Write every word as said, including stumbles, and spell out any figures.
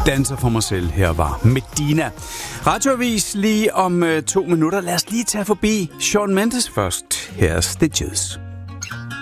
Danser for mig selv. Her var Medina. Radioavis lige om øh, to minutter. Lad os lige tage forbi Shawn Mendes først. Her er Stitches.